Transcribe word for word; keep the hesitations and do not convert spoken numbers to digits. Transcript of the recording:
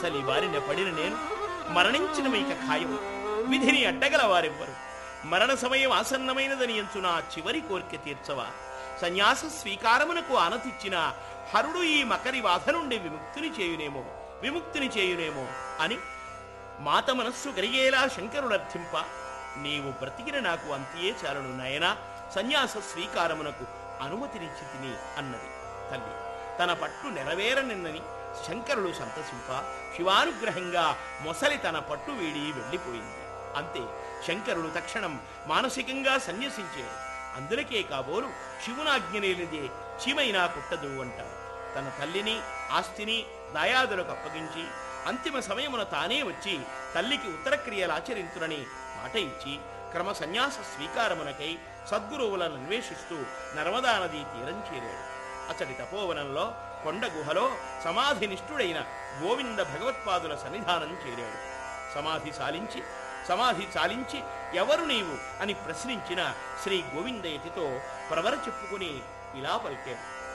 ముసలి వారిన పడిన నేను మరణించిన మీక ఖాయం. విధిని అడ్డగల వారెవ్వరు. మరణ సమయం ఆసన్నమైనదని ఎంచున చివరి కోరిక తీర్చవా. సన్యాస స్వీకారమునకు ఆనతిచ్చిన హరుడు ఈ మకరి బాధ నుండి విముక్తిని చేయునేమో విముక్తిని చేయునేమో అని మాత మనస్సు గరిగేలా శంకరుడర్థింప, నీవు బ్రతికిన నాకు అంతియే చాలును నయనా, సన్యాస స్వీకారమునకు అనుమతినిచ్చి తిని అన్నది తల్లి. తన పట్టు నెరవేరనిన్నని శంకరుడు సంతసింప, శివానుగ్రహంగా మొసలి తన పట్టు వీడి వెళ్ళిపోయింది. అంతే, శంకరుడు తక్షణం మానసికంగా సన్యసించాడు. అందులకే కాబోలు శివునాజ్ఞనేలిదే చీమైనా కుట్టదు అంటాడు. తన తల్లిని ఆస్తిని దాయాదులకు అప్పగించి అంతిమ సమయమున తానే వచ్చి తల్లికి ఉత్తరక్రియలాచరించునని మాట ఇచ్చి క్రమ సన్యాస స్వీకారమునకై సద్గురువులను అన్వేషిస్తూ నర్మదా నదీ తీరం చేరాడు. అతడి తపోవనంలో కొండ గుహలో సమాధినిష్ఠుడైన గోవింద భగవత్పాదుల సన్నిధానం చేరాడు. సమాధి సాలించి సమాధి చాలించి ఎవరు నీవు అని ప్రశ్నించిన శ్రీ గోవిందయతితో ప్రవర చెప్పుకుని ఇలా పలికాడు.